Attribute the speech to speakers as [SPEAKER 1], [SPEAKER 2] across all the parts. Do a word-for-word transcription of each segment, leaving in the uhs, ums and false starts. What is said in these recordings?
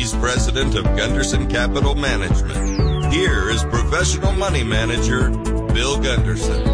[SPEAKER 1] He's president of Gunderson Capital Management. Here is professional money manager, Bill Gunderson.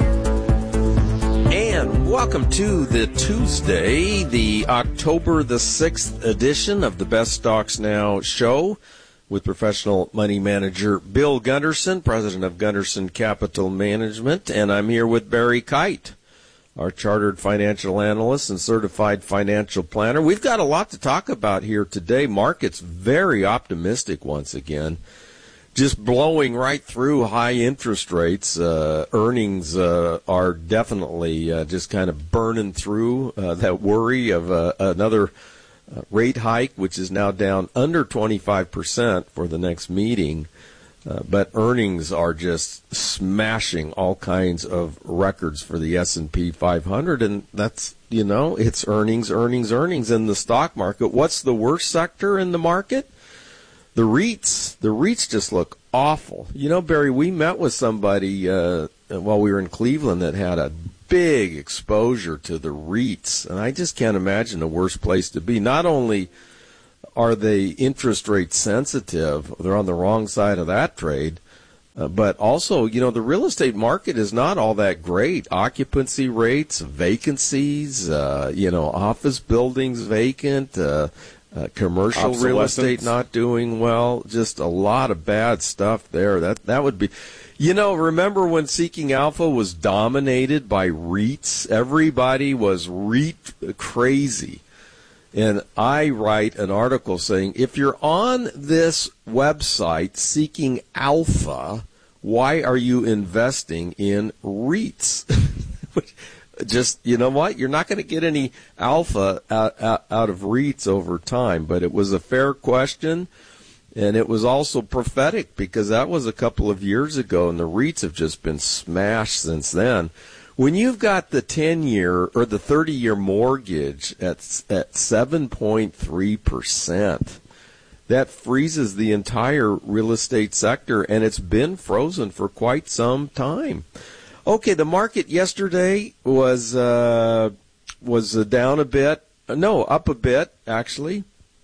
[SPEAKER 2] And welcome to the Tuesday, the October the sixth edition of the Best Stocks Now show with professional money manager Bill Gunderson, president of Gunderson Capital Management. And I'm here with Barry Kite, our chartered financial analyst and certified financial planner. We've got a lot to talk about here today. Market's very optimistic once again, just blowing right through high interest rates. Uh, earnings uh, are definitely uh, just kind of burning through uh, that worry of uh, another uh, rate hike, which is now down under twenty-five percent for the next meeting. Uh, but earnings are just smashing all kinds of records for the S and P five hundred, and that's, you know, it's earnings, earnings, earnings in the stock market. What's the worst sector in the market? The REITs. The REITs just look awful. You know, Barry, we met with somebody uh, while we were in Cleveland that had a big exposure to the REITs, and I just can't imagine a worse place to be. Not only are they interest rate sensitive, they're on the wrong side of that trade, uh, but also, you know, the real estate market is not all that great. Occupancy rates, vacancies, uh, you know, office buildings vacant, uh, uh, commercial real estate not doing well, just a lot of bad stuff there. That that would be, you know, remember when Seeking Alpha was dominated by REITs? Everybody was REIT crazy. And I write an article saying, if you're on this website Seeking Alpha, why are you investing in REITs? Just, you know what? You're not going to get any alpha out, out, out of REITs over time. But it was a fair question, and it was also prophetic because that was a couple of years ago, and the REITs have just been smashed since then. When you've got the ten-year or the thirty-year mortgage at at seven point three percent, that freezes the entire real estate sector, and it's been frozen for quite some time. Okay, the market yesterday was uh, was uh, down a bit. No, up a bit, actually.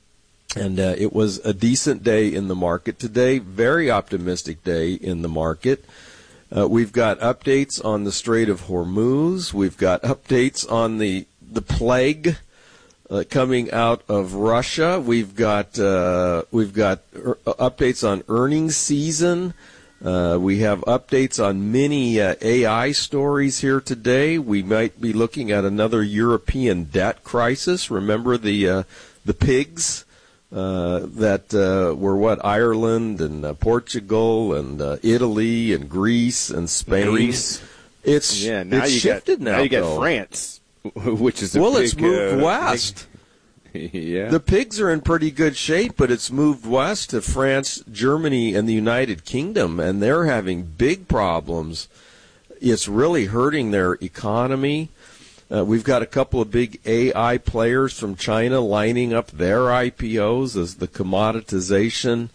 [SPEAKER 2] And uh, it was a decent day in the market today, very optimistic day in the market. Uh, we've got updates on the Strait of Hormuz. We've got updates on the the plague uh, coming out of Russia. We've got uh, we've got er- updates on earnings season. Uh, we have updates on many uh, A I stories here today. We might be looking at another European debt crisis. Remember the uh, the pigs? Uh, that uh, were what, Ireland and uh, Portugal and uh, Italy and Greece and Spain.
[SPEAKER 3] Greece.
[SPEAKER 2] It's
[SPEAKER 3] yeah. Now
[SPEAKER 2] it's
[SPEAKER 3] you
[SPEAKER 2] shifted
[SPEAKER 3] got,
[SPEAKER 2] now.
[SPEAKER 3] Now you got
[SPEAKER 2] though.
[SPEAKER 3] France, which is a
[SPEAKER 2] well,
[SPEAKER 3] big,
[SPEAKER 2] it's moved
[SPEAKER 3] uh,
[SPEAKER 2] west.
[SPEAKER 3] Big, yeah.
[SPEAKER 2] The pigs are in pretty good shape, but it's moved west to France, Germany, and the United Kingdom, and they're having big problems. It's really hurting their economy. Uh, we've got a couple of big A I players from China lining up their I P Os as the commoditization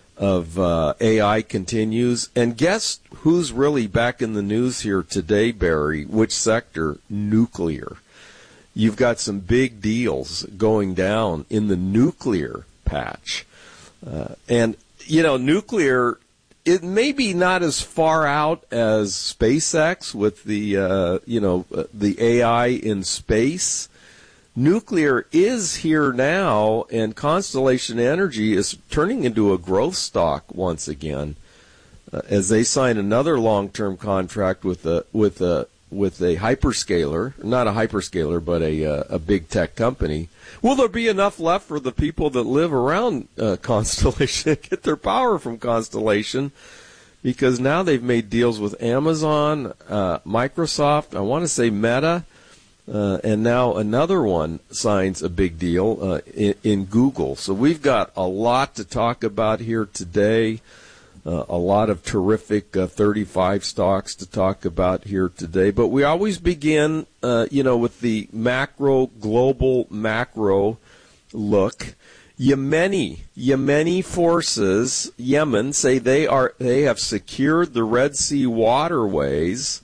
[SPEAKER 2] of uh, A I continues. And guess who's really back in the news here today, Barry? Which sector? Nuclear. You've got some big deals going down in the nuclear patch. Uh, and, you know, nuclear, it may be not as far out as SpaceX with the, uh, you know, uh, the A I in space. Nuclear is here now, and Constellation Energy is turning into a growth stock once again uh, as they sign another long-term contract with a with a with a hyperscaler, not a hyperscaler, but a uh, a big tech company. Will there be enough left for the people that live around uh, Constellation to get their power from Constellation? Because now they've made deals with Amazon, uh, Microsoft, I want to say Meta, uh, and now another one signs a big deal uh, in, in Google. So we've got a lot to talk about here today. Uh, a lot of terrific uh, thirty-five stocks to talk about here today. But we always begin, uh, you know, with the macro, global macro look. Yemeni, Yemeni forces, Yemen, say they are they have secured the Red Sea waterways.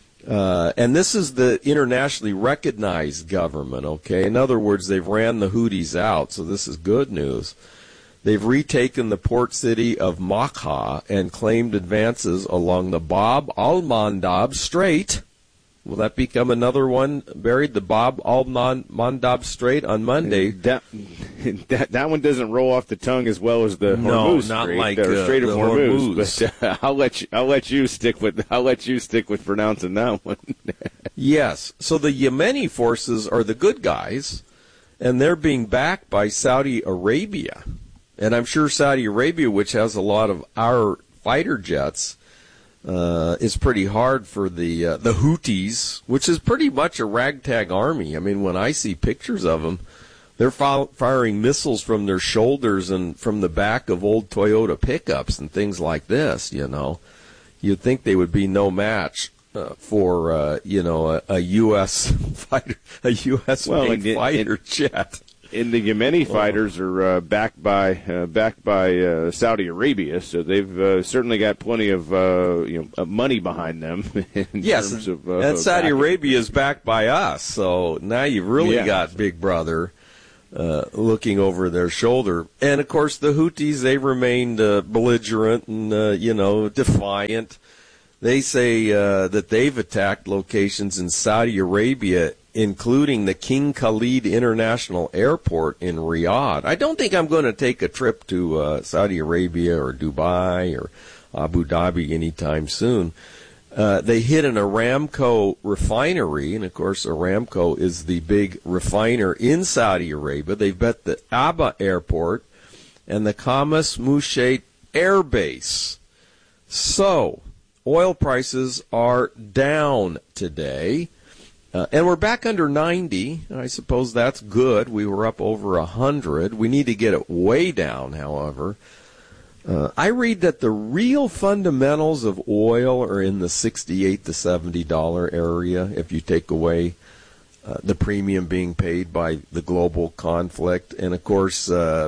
[SPEAKER 2] Uh, and this is the internationally recognized government, okay? In other words, they've ran the Houthis out, so this is good news. They've retaken the port city of Makha and claimed advances along the Bab al-Mandab Strait. Will that become another one buried? The Bab al-Mandab Strait on Monday.
[SPEAKER 3] That, that that one doesn't roll off the tongue as well as the
[SPEAKER 2] no,
[SPEAKER 3] Hormuz
[SPEAKER 2] not
[SPEAKER 3] Strait,
[SPEAKER 2] like
[SPEAKER 3] or
[SPEAKER 2] uh,
[SPEAKER 3] Strait of
[SPEAKER 2] the
[SPEAKER 3] Hormuz.
[SPEAKER 2] Hormuz.
[SPEAKER 3] But uh, I'll let you I'll let you stick with I'll let you stick with pronouncing that one.
[SPEAKER 2] Yes. So the Yemeni forces are the good guys, and they're being backed by Saudi Arabia. And I'm sure Saudi Arabia, which has a lot of our fighter jets, uh, is pretty hard for the uh, the Houthis, which is pretty much a ragtag army. I mean, when I see pictures of them, they're fi- firing missiles from their shoulders and from the back of old Toyota pickups and things like this, you know. You'd think they would be no match uh, for, uh, you know, a, a U S fighter, a U S
[SPEAKER 3] well,
[SPEAKER 2] made
[SPEAKER 3] and,
[SPEAKER 2] fighter
[SPEAKER 3] and,
[SPEAKER 2] jet.
[SPEAKER 3] And the Yemeni fighters are uh, backed by uh, backed by uh, Saudi Arabia, so they've uh, certainly got plenty of uh, you know money behind them. In
[SPEAKER 2] yes,
[SPEAKER 3] terms of, uh,
[SPEAKER 2] and Saudi
[SPEAKER 3] backing.
[SPEAKER 2] Arabia is backed by us, so now you've really
[SPEAKER 3] yeah.
[SPEAKER 2] got Big Brother uh, looking over their shoulder. And of course, the Houthis, they remained uh, belligerent and uh, you know defiant. They say uh, that they've attacked locations in Saudi Arabia, including the King Khalid International Airport in Riyadh. I don't think I'm going to take a trip to uh, Saudi Arabia or Dubai or Abu Dhabi anytime soon. Uh, they hit an Aramco refinery, and of course Aramco is the big refiner in Saudi Arabia. They've bet the Aba Airport and the Khamis Mushat Air Base. So, oil prices are down today. Uh, and we're back under ninety. I suppose that's good. We were up over one hundred. We need to get it way down, however. Uh, I read that the real fundamentals of oil are in the sixty-eight to seventy dollars area if you take away uh, the premium being paid by the global conflict. And, of course, uh,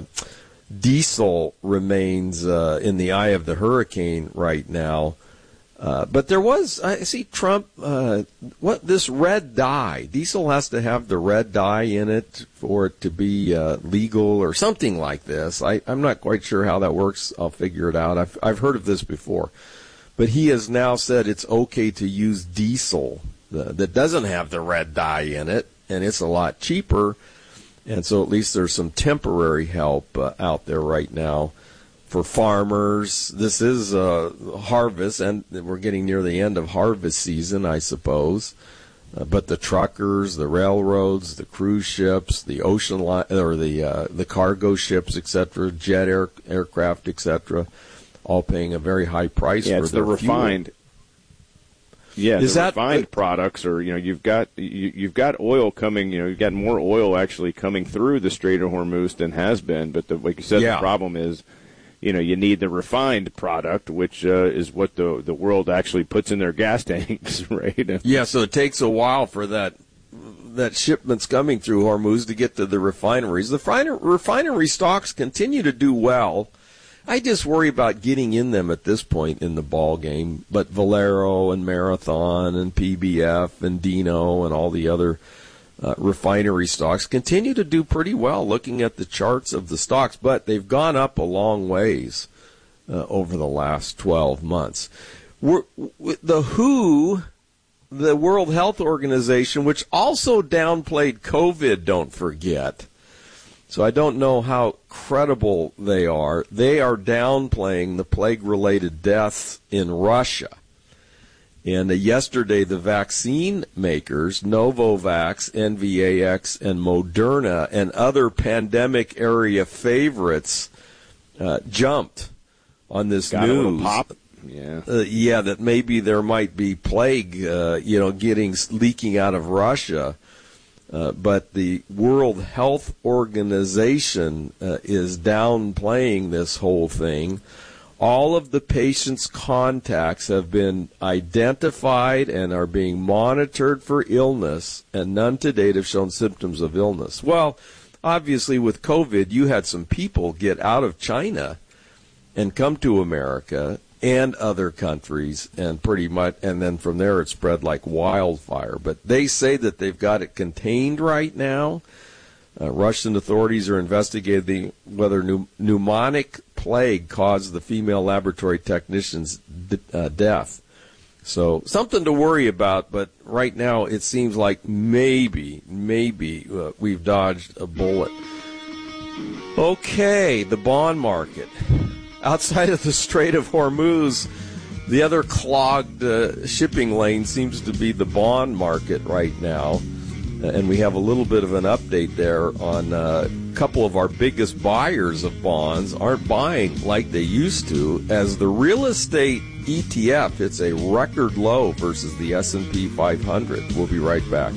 [SPEAKER 2] diesel remains uh, in the eye of the hurricane right now. Uh, but there was, I see Trump, uh, what, this red dye, diesel has to have the red dye in it for it to be uh, legal or something like this. I, I'm not quite sure how that works. I'll figure it out. I've, I've heard of this before. But he has now said it's okay to use diesel uh, that doesn't have the red dye in it, and it's a lot cheaper. And so at least there's some temporary help uh, out there right now. For farmers, this is uh, harvest, and we're getting near the end of harvest season, I suppose. Uh, but the truckers, the railroads, the cruise ships, the ocean line, or the uh, the cargo ships, et cetera, jet air, aircraft, et cetera, all paying a very high price
[SPEAKER 3] yeah,
[SPEAKER 2] for
[SPEAKER 3] it's
[SPEAKER 2] their
[SPEAKER 3] the refined.
[SPEAKER 2] Fuel.
[SPEAKER 3] Yeah,
[SPEAKER 2] is
[SPEAKER 3] the
[SPEAKER 2] that
[SPEAKER 3] refined
[SPEAKER 2] uh,
[SPEAKER 3] products are, you know, you've got you, you've got oil coming, you know, you've got more oil actually coming through the Strait of Hormuz than has been. But the, like you said,
[SPEAKER 2] yeah.
[SPEAKER 3] the problem is, you know, you need the refined product, which uh, is what the the world actually puts in their gas tanks, right?
[SPEAKER 2] Yeah, so it takes a while for that that shipments coming through Hormuz to get to the refineries. The refiner, refinery stocks continue to do well. I just worry about getting in them at this point in the ball game. But Valero and Marathon and P B F and Dino and all the other Uh, refinery stocks continue to do pretty well looking at the charts of the stocks, but they've gone up a long ways uh, over the last twelve months. We're, the W H O, the World Health Organization, which also downplayed COVID, don't forget. So I don't know how credible they are. They are downplaying the plague-related deaths in Russia. And uh, yesterday, the vaccine makers, Novavax, N V A X, and Moderna, and other pandemic area favorites uh, jumped on this
[SPEAKER 3] Got
[SPEAKER 2] news.
[SPEAKER 3] a little pop. Yeah,
[SPEAKER 2] uh, yeah, that maybe there might be plague, uh, you know, getting leaking out of Russia. Uh, but the World Health Organization uh, is downplaying this whole thing. All of the patient's contacts have been identified and are being monitored for illness, and none to date have shown symptoms of illness. Well, obviously with COVID, you had some people get out of China and come to America and other countries, and pretty much, and then from there it spread like wildfire. But they say that they've got it contained right now. Uh, Russian authorities are investigating whether pneum- pneumonic plague caused the female laboratory technician's d- uh, death. So something to worry about, but right now it seems like maybe, maybe uh, we've dodged a bullet. Okay, the bond market. Outside of the Strait of Hormuz, the other clogged uh, shipping lane seems to be the bond market right now. And we have a little bit of an update there on uh, a couple of our biggest buyers of bonds aren't buying like they used to, as the real estate E T F hits a record low versus the S and P five hundred. We'll be right back.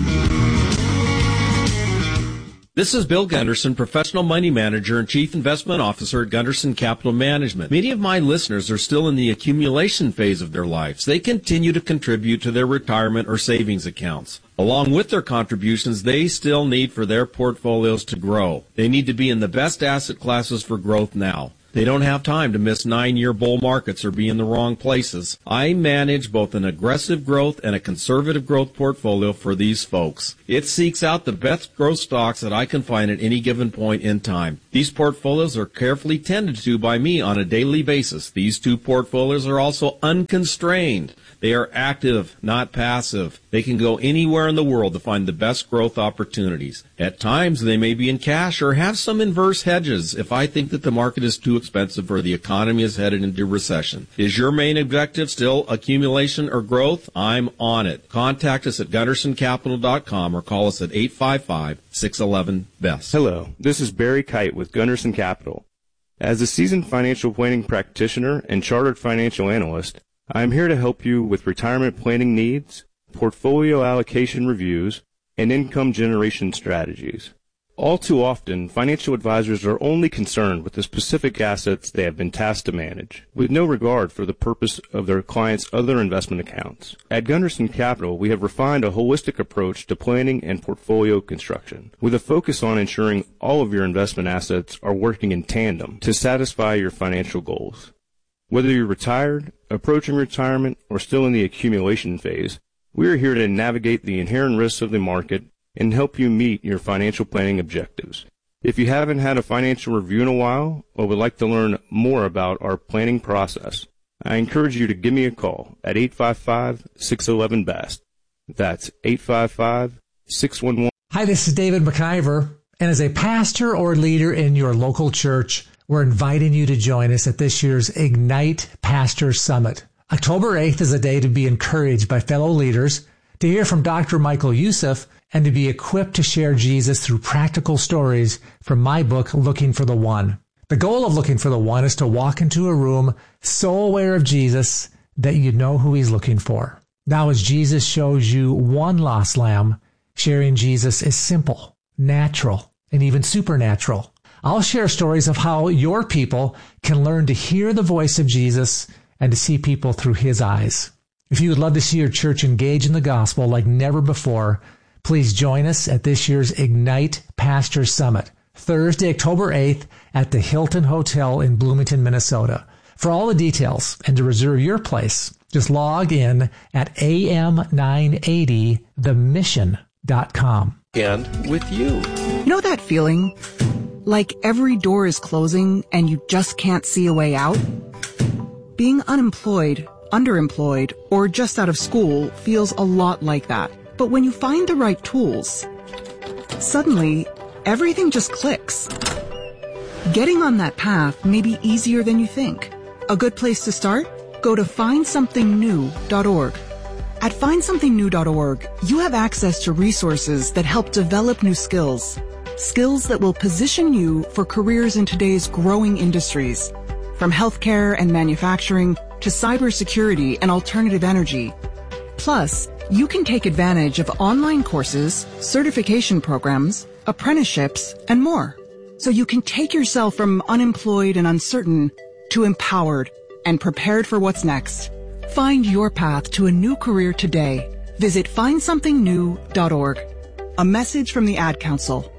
[SPEAKER 4] This is Bill Gunderson, professional money manager and chief investment officer at Gunderson Capital Management. Many of my listeners are still in the accumulation phase of their lives. They continue to contribute to their retirement or savings accounts. Along with their contributions, they still need for their portfolios to grow. They need to be in the best asset classes for growth now. They don't have time to miss nine-year bull markets or be in the wrong places. I manage both an aggressive growth and a conservative growth portfolio for these folks. It seeks out the best growth stocks that I can find at any given point in time. These portfolios are carefully tended to by me on a daily basis. These two portfolios are also unconstrained. They are active, not passive. They can go anywhere in the world to find the best growth opportunities. At times, they may be in cash or have some inverse hedges if I think that the market is too expensive or the economy is headed into recession. Is your main objective still accumulation or growth? I'm on it. Contact us at gunderson capital dot com or call us at eight five five, six one one, B E S S.
[SPEAKER 5] Hello, this is Barry Kite with Gunderson Capital. As a seasoned financial planning practitioner and chartered financial analyst, I am here to help you with retirement planning needs, portfolio allocation reviews, and income generation strategies. All too often, financial advisors are only concerned with the specific assets they have been tasked to manage, with no regard for the purpose of their clients' other investment accounts. At Gunderson Capital, we have refined a holistic approach to planning and portfolio construction, with a focus on ensuring all of your investment assets are working in tandem to satisfy your financial goals. Whether you're retired, approaching retirement, or still in the accumulation phase, we are here to navigate the inherent risks of the market and help you meet your financial planning objectives. If you haven't had a financial review in a while or would like to learn more about our planning process, I encourage you to give me a call at eight five five, six one one, B E S T. That's eight five five, six one one.
[SPEAKER 6] Hi, this is David McIver, and as a pastor or leader in your local church, we're inviting you to join us at this year's Ignite Pastor Summit. October eighth is a day to be encouraged by fellow leaders, to hear from Doctor Michael Youssef, and to be equipped to share Jesus through practical stories from my book, Looking for the One. The goal of Looking for the One is to walk into a room so aware of Jesus that you know who he's looking for. Now, as Jesus shows you one lost lamb, sharing Jesus is simple, natural, and even supernatural. I'll share stories of how your people can learn to hear the voice of Jesus and to see people through his eyes. If you would love to see your church engage in the gospel like never before, please join us at this year's Ignite Pastor Summit, Thursday, October eighth at the Hilton Hotel in Bloomington, Minnesota. For all the details and to reserve your place, just log in at A M nine eighty the mission dot com.
[SPEAKER 2] And with you.
[SPEAKER 7] You know that feeling? Like every door is closing and you just can't see a way out? Being unemployed, underemployed, or just out of school feels a lot like that. But when you find the right tools, suddenly everything just clicks. Getting on that path may be easier than you think. A good place to start? Go to find something new dot org. At find something new dot org, you have access to resources that help develop new skills. Skills that will position you for careers in today's growing industries, from healthcare and manufacturing to cybersecurity and alternative energy. Plus, you can take advantage of online courses, certification programs, apprenticeships, and more. So you can take yourself from unemployed and uncertain to empowered and prepared for what's next. Find your path to a new career today. Visit find something new dot org. A message from the Ad Council.